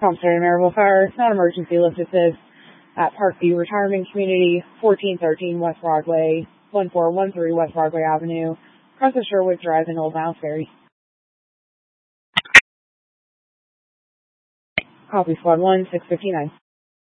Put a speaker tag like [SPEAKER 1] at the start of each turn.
[SPEAKER 1] Thompson Maryville Fire, non-emergency lift assist at Parkview Retirement Community, 1413 West Broadway, 1413 West Broadway Avenue, across the Sherwood Drive in Old Mouseberry. Copy Squad 1, 659.